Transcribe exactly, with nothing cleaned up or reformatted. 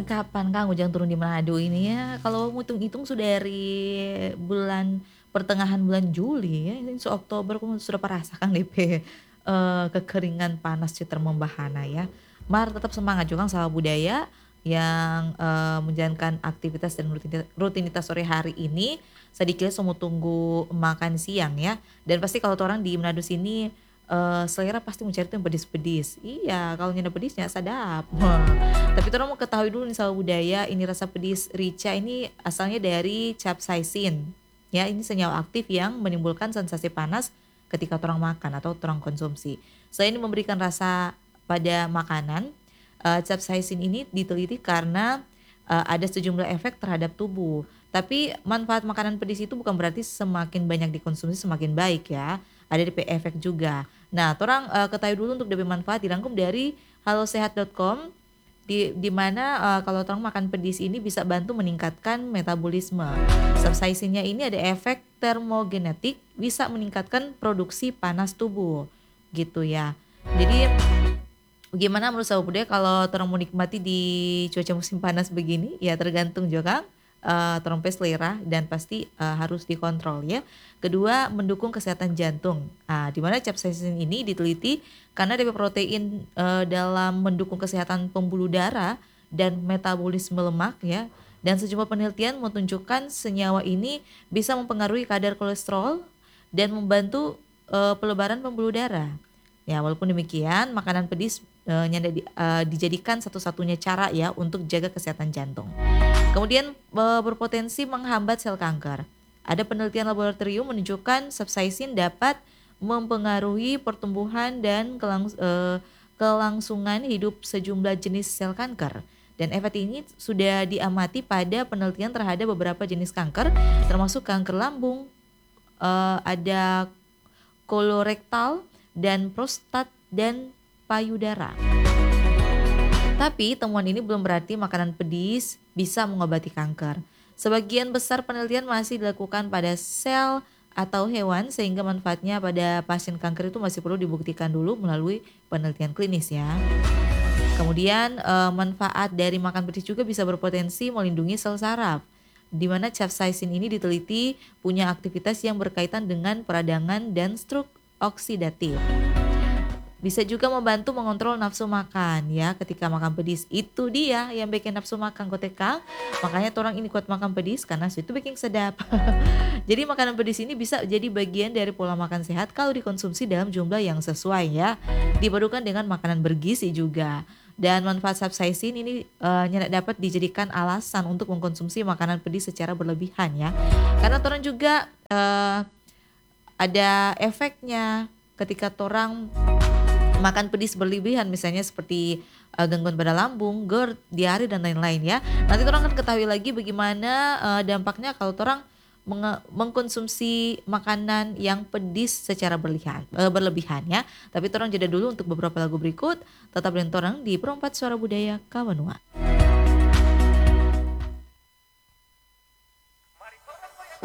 kapan Kang hujan turun di Manado ini ya, kalau hitung-hitung sudah dari bulan pertengahan bulan Juli ya, ini su Oktober pun sudah merasakan D P, eee, kekeringan panas citer membahana ya. Mar tetap semangat juga sama budaya yang, eee, menjalankan aktivitas dan rutini rutinitas sore hari ini, sedikitnya semua tunggu makan siang ya. Dan pasti kalau torang di Manado sini, eee, selera pasti mencari tuh yang pedis-pedis. Iya, kalau nyanda pedisnya sadap. Tapi torang mau ketahui dulu nih sama budaya, ini rasa pedis rica ini asalnya dari capsaicin. Ya, ini senyawa aktif yang menimbulkan sensasi panas ketika torang makan atau torang konsumsi. Selain memberikan rasa pada makanan, eee, capsaicin ini diteliti karena, eee, ada sejumlah efek terhadap tubuh. Tapi manfaat makanan pedis itu bukan berarti semakin banyak dikonsumsi semakin baik ya, ada D P efek juga. Nah, torang, eee, ketahui dulu untuk D P manfaat dirangkum dari halosehat dot com di di mana, eee, kalau torang makan pedis ini bisa bantu meningkatkan metabolisme. Capsaicinnya ini ada efek termogenetik, bisa meningkatkan produksi panas tubuh, gitu ya. Jadi gimana menurut sama budaya kalau torang mau nikmati di cuaca musim panas begini? Ya tergantung jo Kang, eee, torang pe selera dan pasti, eee, harus dikontrol ya. Kedua, mendukung kesehatan jantung. Ah, di mana capsaicin ini diteliti karena D P protein, eee, dalam mendukung kesehatan pembuluh darah dan metabolisme lemak ya. Dan sejumlah penelitian menunjukkan senyawa ini bisa mempengaruhi kadar kolesterol dan membantu, eee, pelebaran pembuluh darah. Ya walaupun demikian makanan pedis, eee, nyanda di eee, dijadikan satu-satunya cara ya untuk jaga kesehatan jantung. Kemudian, eee, berpotensi menghambat sel kanker. Ada penelitian laboratorium menunjukkan capsaicin dapat mempengaruhi pertumbuhan dan kelangs eee, kelangsungan hidup sejumlah jenis sel kanker. Dan efek ini sudah diamati pada penelitian terhadap beberapa jenis kanker, termasuk kanker lambung, eee, ada kolorektal dan prostat dan payudara. Tapi temuan ini belum berarti makanan pedis bisa mengobati kanker. Sebagian besar penelitian masih dilakukan pada sel atau hewan sehingga manfaatnya pada pasien kanker itu masih perlu dibuktikan dulu melalui penelitian klinis ya. Kemudian, eee, manfaat dari makan pedis juga bisa berpotensi melindungi sel saraf, di mana capsaicin ini diteliti punya aktivitas yang berkaitan dengan peradangan dan struk oksidatif. Bisa juga membantu mengontrol nafsu makan ya ketika makan pedis, itu dia yang bikin nafsu makan kote Kang. Makanya torang ini kuat makan pedis karena su itu biking sedap. Jadi makanan pedis ini bisa jadi bagian dari pola makan sehat kalau dikonsumsi dalam jumlah yang sesuai ya, dipadukan dengan makanan bergizi juga. Dan manfaat capsaicin ini, eee, nyanda dapat dijadikan alasan untuk mengkonsumsi makanan pedis secara berlebihan ya. Karena torang juga, eee, ada efeknya ketika torang makan pedis berlebihan misalnya seperti, eee, gangguan pada lambung, GERD, diare dan lain-lain ya. Nanti torang akan ketahui lagi bagaimana, eee, dampaknya kalau torang menge mengkonsumsi makanan yang pedis secara berlihan eee, berlebihan ya. Tapi torang jeda dulu untuk beberapa lagu berikut, tetap dengan torang di Perempat Suara Budaya Kawanua.